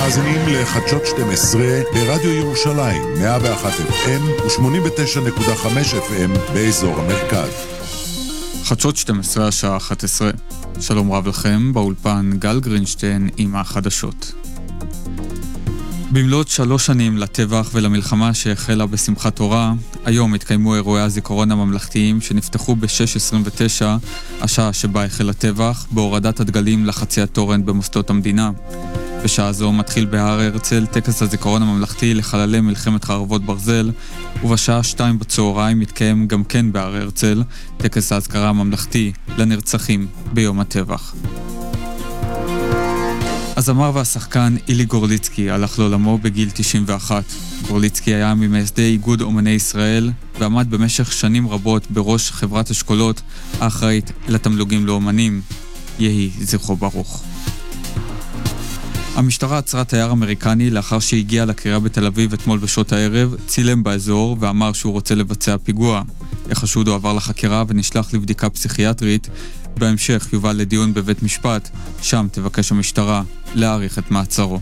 מאזינים לחדשות 12 ברדיו ירושלים, 101 FM ו-89.5 FM באזור המרכז. חדשות 12 השעה 11. שלום רב לכם, באולפן גל גרינשטיין עם החדשות. במלאת 3 שנים לטבח ולמלחמה שהחלה בשמחת תורה, היום התקיימו אירועי הזיכרון הממלכתיים שנפתחו ב-6:29, השעה שבה החל הטבח, בהורדת הדגלים לחצי התורן במוסדות המדינה. בשעה זו מתחיל בהר הרצל טקס הזיכרון הממלכתי לחללי מלחמת חרבות ברזל, ובשעה 2 בצהריים מתקיים גם כן בהר הרצל טקס ההזכרה הממלכתי לנרצחים ביום הטבח. הזמר והשחקן אילי גורליצקי הלך לעולמו בגיל 91. גורליצקי היה ממייסדי איגוד אומני ישראל ועמד במשך שנים רבות בראש חברת אשכולות האחראית לתמלוגים לאומנים. יהי זכרו ברוך. המשטרה עצרה תייר אמריקני לאחר שהגיע לקריאה בתל אביב אתמול בשעות הערב, צילם באזור ואמר שהוא רוצה לבצע פיגוע. החשוד הועבר לחקירה ונשלח לבדיקה פסיכיאטרית. בהמשך יובא לדיון בבית משפט, שם תבקש המשטרה להאריך את מעצרו.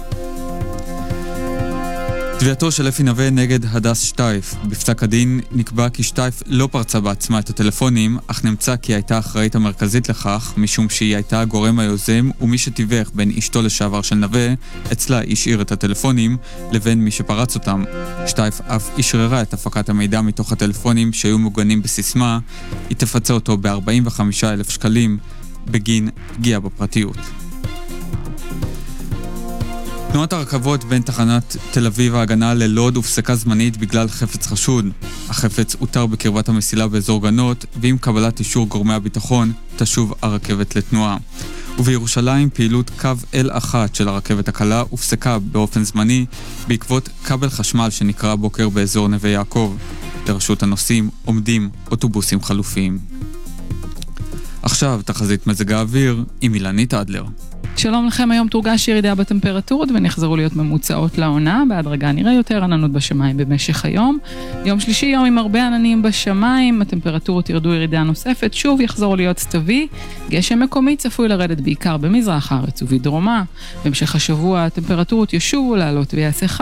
תביעתו של אפי נווה נגד הדס שטייף. בפסק הדין נקבע כי שטייף לא פרצה בעצמה את הטלפונים, אך נמצא כי הייתה אחראית המרכזית לכך, משום שהיא הייתה הגורם היוזם, ומי שתיווך בין אשתו לשעבר של נווה, אצלה השאיר את הטלפונים, לבין מי שפרץ אותם. שטייף אף השררה את הפקת המידע מתוך הטלפונים שהיו מוגנים בסיסמה, היא תפצה אותו ב-45,000 שקלים, בגין פגיעה בפרטיות. תנועת הרכבות בין תחנת תל אביב ההגנה ללוד הופסקה זמנית בגלל חפץ חשוד. החפץ הותר בקרבת המסילה באזור גנות, ועם קבלת אישור גורמי הביטחון תשוב הרכבת לתנועה. ובירושלים פעילות קו L1 של הרכבת הקלה הופסקה באופן זמני בעקבות כבל חשמל שנקרא בוקר באזור נווה יעקב. לרשות הנוסעים עומדים אוטובוסים חלופיים. עכשיו תחזית מזג האוויר עם אילנית אדלר. שלום לכם, היום תורגש ירידה בטמפרטורות ונחזרו להיות ממוצעות לעונה, בהדרגה נראה יותר עננות בשמיים במשך היום. יום שלישי יום עם הרבה עננים בשמיים, הטמפרטורות ירדו ירידה נוספת, שוב יחזור להיות סתווי, גשם מקומי צפוי לרדת בעיקר במזרח הארץ ובדרומה. במשך השבוע הטמפרטורות ישובו לעלות ויעשה